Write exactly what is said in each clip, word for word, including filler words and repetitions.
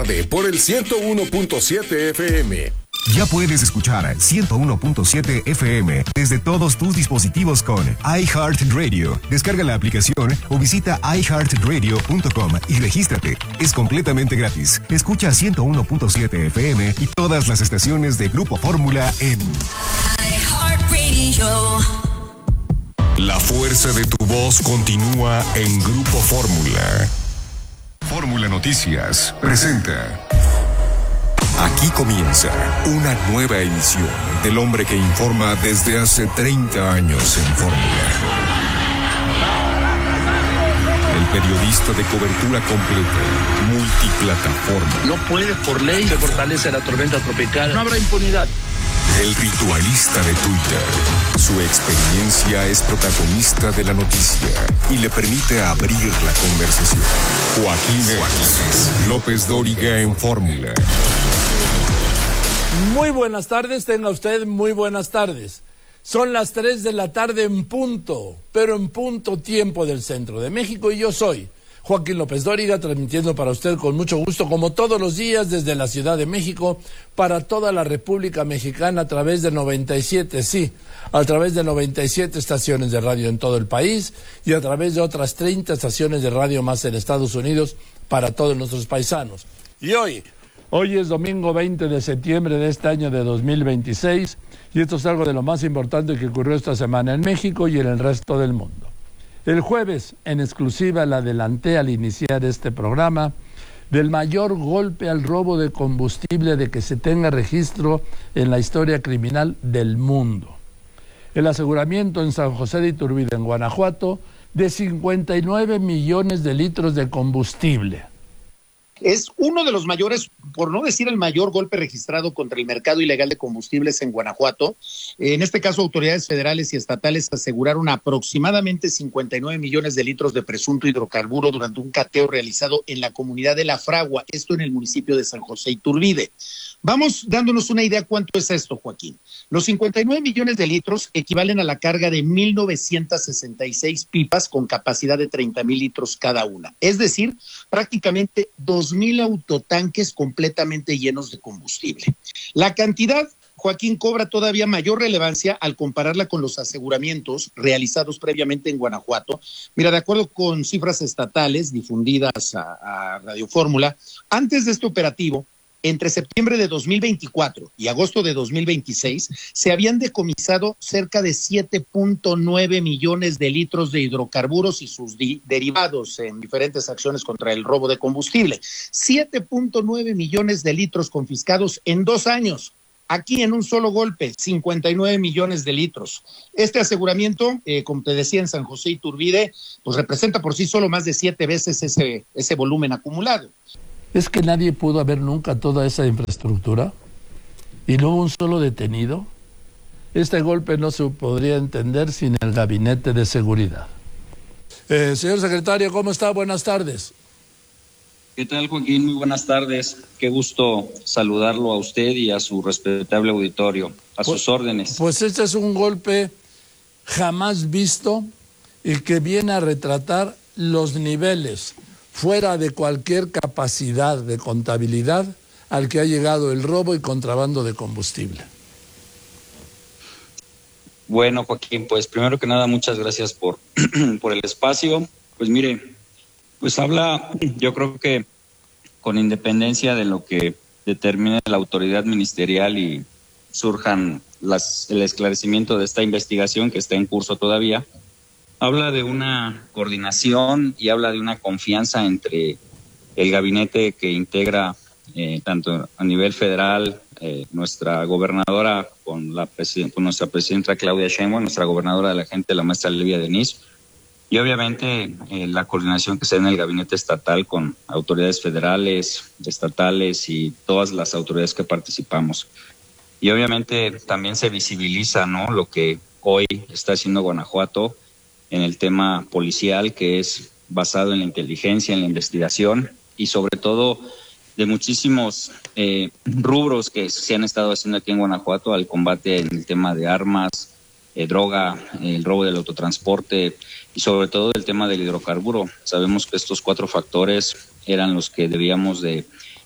Por el ciento uno punto siete F M. Ya puedes escuchar ciento uno punto siete F M desde todos tus dispositivos con iHeartRadio. Descarga la aplicación o visita i heart radio punto com y regístrate. Es completamente gratis. Escucha ciento uno punto siete F M y todas las estaciones de Grupo Fórmula en iHeartRadio. La fuerza de tu voz continúa en Grupo Fórmula. Fórmula Noticias presenta. Aquí comienza una nueva emisión del hombre que informa desde hace treinta años en Fórmula. El periodista de cobertura completa, multiplataforma. No puede por ley se fortalece la tormenta tropical. No habrá impunidad. El ritualista de Twitter. Su experiencia es protagonista de la noticia y le permite abrir la conversación. Joaquín, Joaquín López Dóriga en Fórmula. Muy buenas tardes, tenga usted muy buenas tardes. Son las tres de la tarde en punto, pero en punto tiempo del centro de México, y yo soy Joaquín López Dóriga, transmitiendo para usted con mucho gusto, como todos los días, desde la Ciudad de México, para toda la República Mexicana, a través de noventa y siete, sí, a través de noventa y siete estaciones de radio en todo el país, y a través de otras treinta estaciones de radio más en Estados Unidos, para todos nuestros paisanos. Y hoy, hoy es domingo veinte de septiembre de este año de dos mil veintiséis, y esto es algo de lo más importante que ocurrió esta semana en México y en el resto del mundo. El jueves, en exclusiva, le adelanté al iniciar este programa del mayor golpe al robo de combustible de que se tenga registro en la historia criminal del mundo. El aseguramiento en San José de Iturbide, en Guanajuato, de cincuenta y nueve millones de litros de combustible. Es uno de los mayores, por no decir el mayor golpe registrado contra el mercado ilegal de combustibles en Guanajuato. En este caso, autoridades federales y estatales aseguraron aproximadamente cincuenta y nueve millones de litros de presunto hidrocarburo durante un cateo realizado en la comunidad de La Fragua, esto en el municipio de San José Iturbide. Vamos dándonos una idea cuánto es esto, Joaquín. Los cincuenta y nueve millones de litros equivalen a la carga de mil novecientas sesenta y seis pipas con capacidad de treinta mil litros cada una. Es decir, prácticamente dos mil autotanques completamente llenos de combustible. La cantidad, Joaquín, cobra todavía mayor relevancia al compararla con los aseguramientos realizados previamente en Guanajuato. Mira, de acuerdo con cifras estatales difundidas a, a Radio Fórmula, antes de este operativo, entre septiembre de dos mil veinticuatro y agosto de dos mil veintiséis, se habían decomisado cerca de siete punto nueve millones de litros de hidrocarburos y sus di- derivados en diferentes acciones contra el robo de combustible. siete punto nueve millones de litros confiscados en dos años. Aquí en un solo golpe, cincuenta y nueve millones de litros. Este aseguramiento, eh, como te decía, en San José Iturbide, pues representa por sí solo más de siete veces ese, ese volumen acumulado. ¿Es que nadie pudo haber nunca toda esa infraestructura? ¿Y no hubo un solo detenido? Este golpe no se podría entender sin el gabinete de seguridad. Eh, señor secretario, ¿cómo está? Buenas tardes. ¿Qué tal, Joaquín? Muy buenas tardes. Qué gusto saludarlo a usted y a su respetable auditorio. A pues, sus órdenes. Pues este es un golpe jamás visto y que viene a retratar los niveles fuera de cualquier capacidad de contabilidad al que ha llegado el robo y contrabando de combustible. Bueno, Joaquín, pues primero que nada, muchas gracias por, por el espacio. Pues mire, pues habla, yo creo que con independencia de lo que determine la autoridad ministerial y surjan las, el esclarecimiento de esta investigación que está en curso todavía, habla de una coordinación y habla de una confianza entre el gabinete que integra eh, tanto a nivel federal, eh, nuestra gobernadora con, la presiden- con nuestra presidenta Claudia Sheinbaum, nuestra gobernadora de la gente, la maestra Livia Denis, y obviamente eh, la coordinación que se da en el gabinete estatal con autoridades federales, estatales y todas las autoridades que participamos. Y obviamente también se visibiliza, ¿no?, lo que hoy está haciendo Guanajuato en el tema policial, que es basado en la inteligencia, en la investigación y sobre todo de muchísimos eh, rubros que se han estado haciendo aquí en Guanajuato al combate en el tema de armas, eh, droga, eh, el robo del autotransporte y sobre todo el tema del hidrocarburo. Sabemos que estos cuatro factores eran los que debíamos de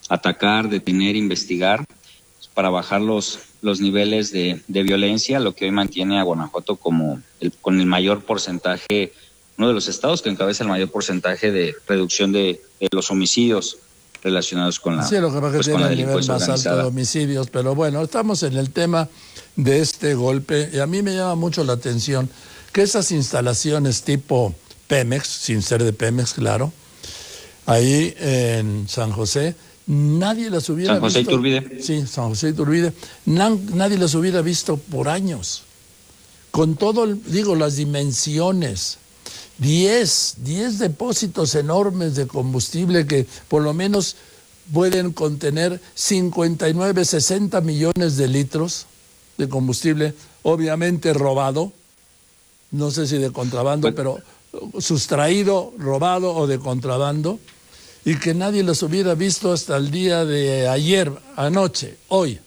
atacar, detener, investigar, para bajar los, los niveles de, de violencia, lo que hoy mantiene a Guanajuato como el, con el mayor porcentaje, uno de los estados que encabeza el mayor porcentaje de reducción de, de los homicidios relacionados con la, sí, lo que pasa pues, que con tiene la el nivel delincuencia más organizada. alto de homicidios, pero bueno, estamos en el tema de este golpe y a mí me llama mucho la atención que esas instalaciones tipo Pemex, sin ser de Pemex, claro, ahí en San José, nadie las hubiera San José visto. Iturbide. Sí, San José Iturbide. Na, nadie las hubiera visto por años. Con todo, digo, las dimensiones. diez, diez depósitos enormes de combustible que por lo menos pueden contener cincuenta y nueve, sesenta millones de litros de combustible, obviamente robado. No sé si de contrabando, pues, pero sustraído, robado o de contrabando, y que nadie los hubiera visto hasta el día de ayer, anoche, hoy.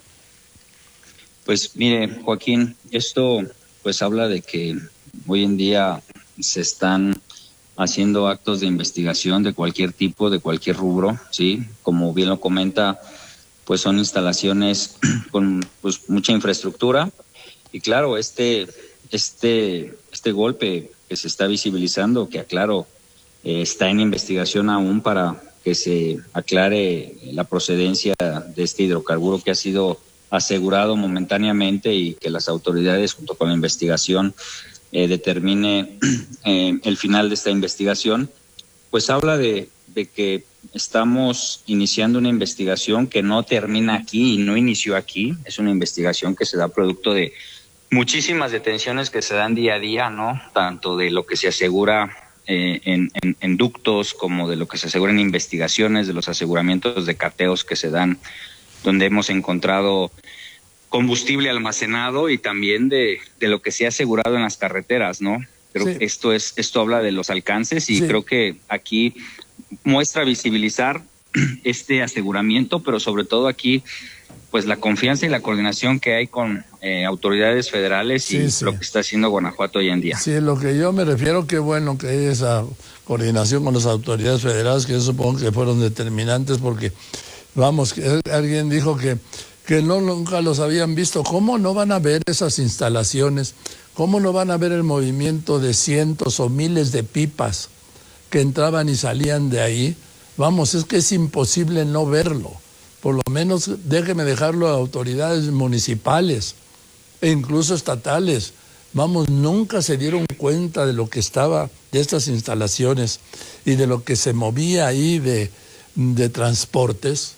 Pues mire, Joaquín, esto pues habla de que hoy en día se están haciendo actos de investigación de cualquier tipo, de cualquier rubro, ¿sí? Como bien lo comenta, pues son instalaciones con pues mucha infraestructura, y claro, este, este, este golpe que se está visibilizando, que aclaro, eh, está en investigación aún para que se aclare la procedencia de este hidrocarburo que ha sido asegurado momentáneamente, y que las autoridades junto con la investigación eh, determine eh, el final de esta investigación, pues habla de, de que estamos iniciando una investigación que no termina aquí y no inició aquí. Es una investigación que se da producto de muchísimas detenciones que se dan día a día, ¿no? Tanto de lo que se asegura eh, en, en, en ductos, como de lo que se asegura en investigaciones, de los aseguramientos de cateos que se dan, donde hemos encontrado combustible almacenado, y también de, de lo que se ha asegurado en las carreteras, ¿no? Creo sí. que esto es, esto habla de los alcances, y sí. creo que aquí muestra visibilizar este aseguramiento, pero sobre todo aquí, pues la confianza y la coordinación que hay con eh, autoridades federales sí, y sí. lo que está haciendo Guanajuato hoy en día. Sí, lo que yo me refiero, qué bueno que hay esa coordinación con las autoridades federales, que yo supongo que fueron determinantes, porque, vamos, que alguien dijo que, que no nunca los habían visto. ¿Cómo no van a ver esas instalaciones? ¿Cómo no van a ver el movimiento de cientos o miles de pipas que entraban y salían de ahí? Vamos, es que es imposible no verlo. Por lo menos déjeme dejarlo a autoridades municipales e incluso estatales. Vamos, nunca se dieron cuenta de lo que estaba, de estas instalaciones y de lo que se movía ahí de, de transportes.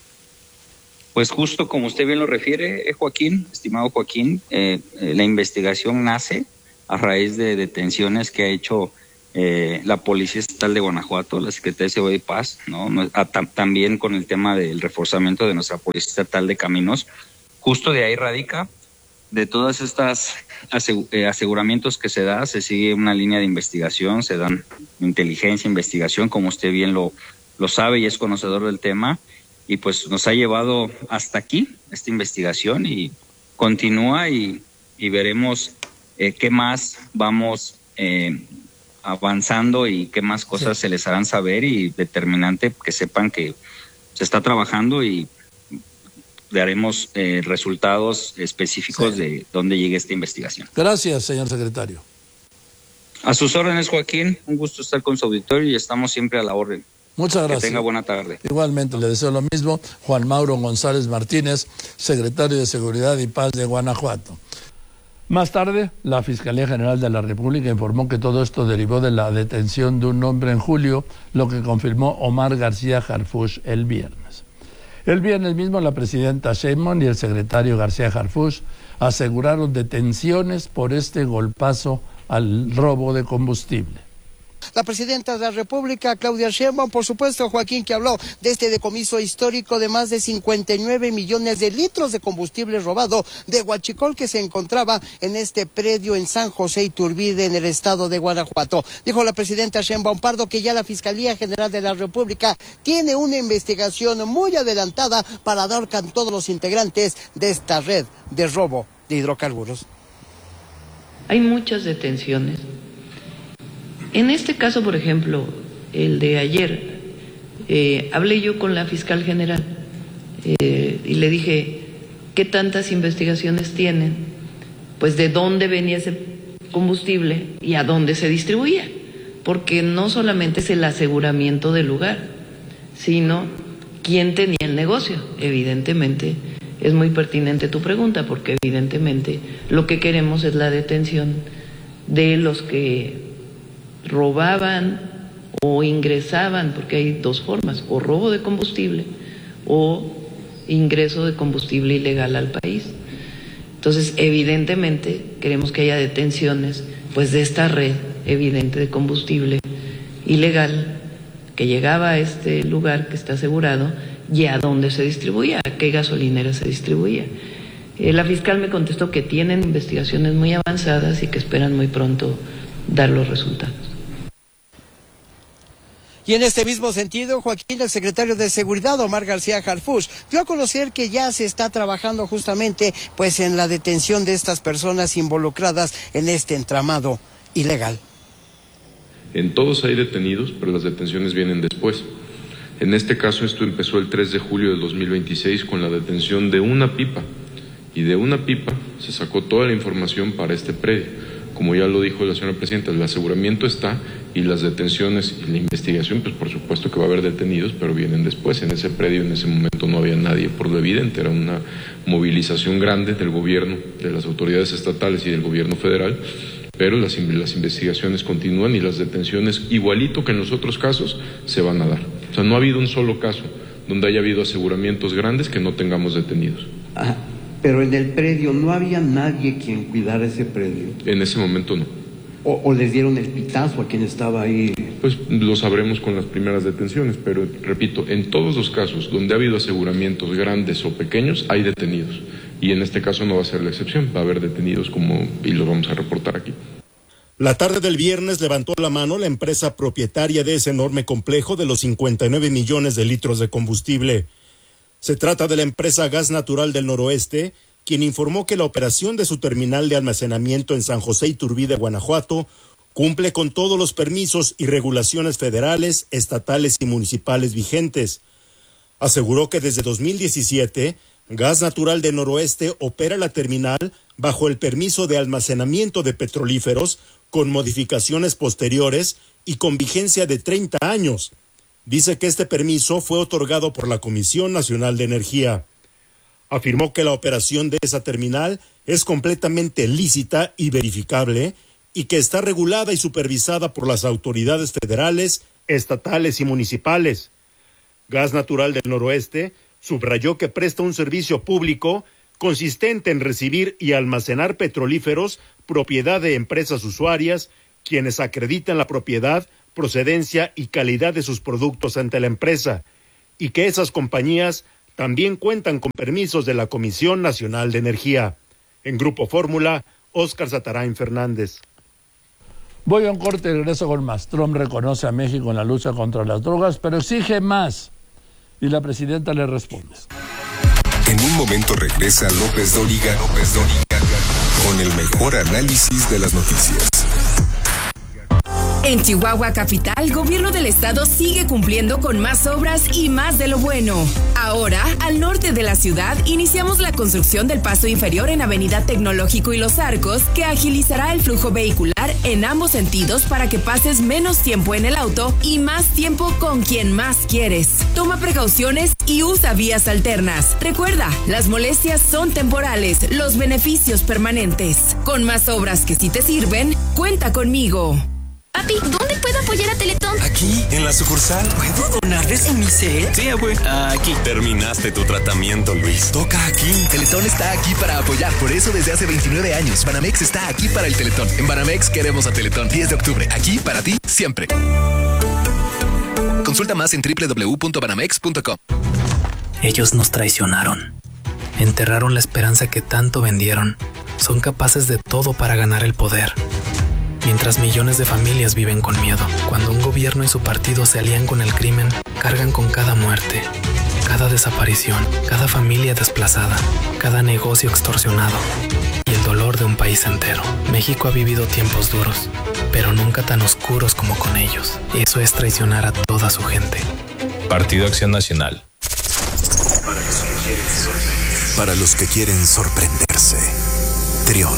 Pues justo como usted bien lo refiere, Joaquín, estimado Joaquín, eh, eh, la investigación nace a raíz de detenciones que ha hecho Eh, la Policía Estatal de Guanajuato, la Secretaría de Seguridad y Paz, ¿no? A, tam, también con el tema del reforzamiento de nuestra Policía Estatal de Caminos. Justo de ahí radica, de todas estas asegu eh, aseguramientos que se da, se sigue una línea de investigación, se dan inteligencia, investigación, como usted bien lo, lo sabe y es conocedor del tema, y pues nos ha llevado hasta aquí esta investigación, y continúa, y, y veremos eh, qué más vamos eh, avanzando y qué más cosas sí. se les harán saber, y determinante que sepan que se está trabajando, y daremos eh, resultados específicos sí. de dónde llegue esta investigación. Gracias, señor secretario. A sus órdenes, Joaquín, un gusto estar con su auditorio y estamos siempre a la orden. Muchas gracias. Que tenga buena tarde. Igualmente, le deseo lo mismo. Juan Mauro González Martínez, secretario de Seguridad y Paz de Guanajuato. Más tarde, la Fiscalía General de la República informó que todo esto derivó de la detención de un hombre en julio, lo que confirmó Omar García Harfuch el viernes. El viernes mismo, la presidenta Sheinbaum y el secretario García Harfuch aseguraron detenciones por este golpazo al robo de combustible. La presidenta de la República, Claudia Sheinbaum, por supuesto, Joaquín, que habló de este decomiso histórico de más de cincuenta y nueve millones de litros de combustible robado de huachicol que se encontraba en este predio en San José Iturbide, en el estado de Guanajuato. Dijo la presidenta Sheinbaum Pardo que ya la Fiscalía General de la República tiene una investigación muy adelantada para dar con todos los integrantes de esta red de robo de hidrocarburos. Hay muchas detenciones. En este caso, por ejemplo, el de ayer, Eh, hablé yo con la fiscal general eh, y le dije, ¿qué tantas investigaciones tienen? Pues de dónde venía ese combustible y a dónde se distribuía, porque no solamente es el aseguramiento del lugar, sino quién tenía el negocio. Evidentemente es muy pertinente tu pregunta, porque evidentemente lo que queremos es la detención de los que robaban o ingresaban, porque hay dos formas, o robo de combustible o ingreso de combustible ilegal al país. Entonces, evidentemente, queremos que haya detenciones pues de esta red evidente de combustible ilegal que llegaba a este lugar que está asegurado y a dónde se distribuía, a qué gasolinera se distribuía. Eh, la fiscal me contestó que tienen investigaciones muy avanzadas y que esperan muy pronto dar los resultados. Y en este mismo sentido, Joaquín, el secretario de Seguridad, Omar García Harfuch, dio a conocer que ya se está trabajando justamente pues en la detención de estas personas involucradas en este entramado ilegal. En todos hay detenidos, pero las detenciones vienen después. En este caso, esto empezó el tres de julio del dos mil veintiséis con la detención de una pipa, y de una pipa se sacó toda la información para este predio. Como ya lo dijo la señora presidenta, el aseguramiento está y las detenciones y la investigación, pues por supuesto que va a haber detenidos, pero vienen después. En ese predio en ese momento no había nadie, por lo evidente, era una movilización grande del gobierno, de las autoridades estatales y del gobierno federal, pero las, las investigaciones continúan y las detenciones, igualito que en los otros casos, se van a dar. O sea, no ha habido un solo caso donde haya habido aseguramientos grandes que no tengamos detenidos. Ajá. Pero en el predio no había nadie quien cuidara ese predio. En ese momento no. O, o les dieron el pitazo a quien estaba ahí. Pues lo sabremos con las primeras detenciones, pero repito, en todos los casos donde ha habido aseguramientos grandes o pequeños, hay detenidos. Y en este caso no va a ser la excepción, va a haber detenidos como y los vamos a reportar aquí. La tarde del viernes levantó la mano la empresa propietaria de ese enorme complejo de los cincuenta y nueve millones de litros de combustible. Se trata de la empresa Gas Natural del Noroeste, quien informó que la operación de su terminal de almacenamiento en San José Iturbide, Guanajuato, cumple con todos los permisos y regulaciones federales, estatales y municipales vigentes. Aseguró que desde dos mil diecisiete, Gas Natural del Noroeste opera la terminal bajo el permiso de almacenamiento de petrolíferos con modificaciones posteriores y con vigencia de treinta años. Dice que este permiso fue otorgado por la Comisión Nacional de Energía. Afirmó que la operación de esa terminal es completamente lícita y verificable y que está regulada y supervisada por las autoridades federales, estatales y municipales. Gas Natural del Noroeste subrayó que presta un servicio público consistente en recibir y almacenar petrolíferos propiedad de empresas usuarias, quienes acreditan la propiedad, procedencia y calidad de sus productos ante la empresa, y que esas compañías también cuentan con permisos de la Comisión Nacional de Energía. En Grupo Fórmula, Óscar Satarain Fernández. Voy a un corte y regreso con más. Trump reconoce a México en la lucha contra las drogas, pero exige más. Y la presidenta le responde. En un momento regresa López Dóriga, López Dóriga, con el mejor análisis de las noticias. En Chihuahua Capital, Gobierno del Estado sigue cumpliendo con más obras y más de lo bueno. Ahora, al norte de la ciudad, iniciamos la construcción del paso inferior en Avenida Tecnológico y Los Arcos, que agilizará el flujo vehicular en ambos sentidos para que pases menos tiempo en el auto y más tiempo con quien más quieres. Toma precauciones y usa vías alternas. Recuerda, las molestias son temporales, los beneficios permanentes. Con más obras que sí te sirven, cuenta conmigo. Papi, ¿dónde puedo apoyar a Teletón? Aquí, en la sucursal. ¿Puedo donarles en mi cel? Sí, abue. Aquí. Terminaste tu tratamiento, Luis. Toca aquí. Teletón está aquí para apoyar. Por eso desde hace veintinueve años, Banamex está aquí para el Teletón. En Banamex queremos a Teletón. diez de octubre. Aquí para ti, siempre. Consulta más en doble u doble u doble u punto banamex punto com. Ellos nos traicionaron. Enterraron la esperanza que tanto vendieron. Son capaces de todo para ganar el poder. Mientras millones de familias viven con miedo, cuando un gobierno y su partido se alían con el crimen, cargan con cada muerte, cada desaparición, cada familia desplazada, cada negocio extorsionado y el dolor de un país entero. México ha vivido tiempos duros, pero nunca tan oscuros como con ellos. Eso es traicionar a toda su gente. Partido Acción Nacional. Para los que quieren sorprenderse. Trión.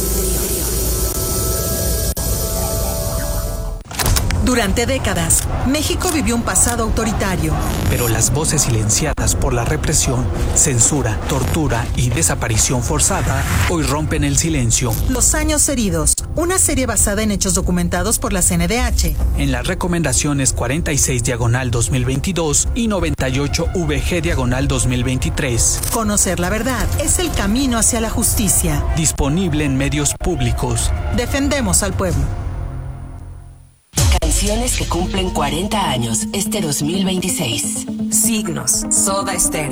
Durante décadas, México vivió un pasado autoritario. Pero las voces silenciadas por la represión, censura, tortura y desaparición forzada hoy rompen el silencio. Los años heridos, una serie basada en hechos documentados por la C N D H. En las recomendaciones cuarenta y seis diagonal dos mil veintidós y noventa y ocho V G diagonal dos mil veintitrés. Conocer la verdad es el camino hacia la justicia. Disponible en medios públicos. Defendemos al pueblo. Canciones que cumplen cuarenta años este dos mil veintiséis. Signos, Soda Stereo.